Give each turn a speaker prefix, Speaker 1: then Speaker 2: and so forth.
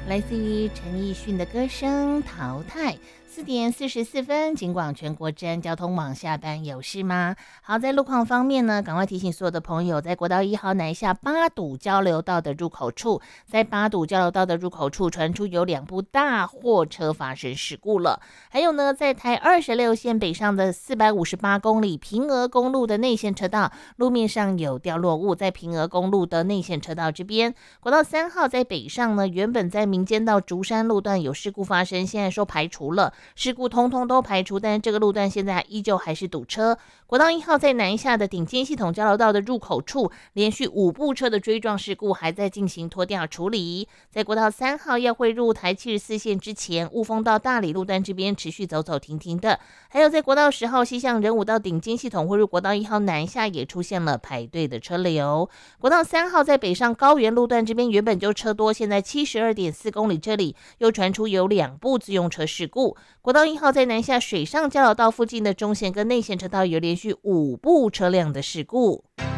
Speaker 1: 来自于陈奕迅的歌声《淘汰》。4:44，警广全国治安交通网下班有事吗？好，在路况方面呢，赶快提醒所有的朋友，在国道1号南下八堵交流道的入口处，在八堵交流道的入口处传出有2部大货车发生事故了。还有呢，在台26线北上的458公里平峨公路的内线车道，路面上有掉落物，在平峨公路的内线车道这边，国道3号在北上呢，原本在民间到竹山路段有事故发生，现在说排除了。事故通通都排除，但是这个路段现在依旧还是堵车。国道1号在南下的顶尖系统交流道的入口处，连续5部车的追撞事故还在进行拖吊处理。在国道3号要汇入台74线之前，雾峰到大理路段这边持续走走停停的。还有在国道10号西向仁武到顶尖系统汇入国道1号南下，也出现了排队的车流。国道3号在北上高原路段这边原本就车多，现在72.4公里这里又传出有2部自用车事故。国道1号在南下水上交流道附近的中线跟内线车道有连续5部车辆的事故。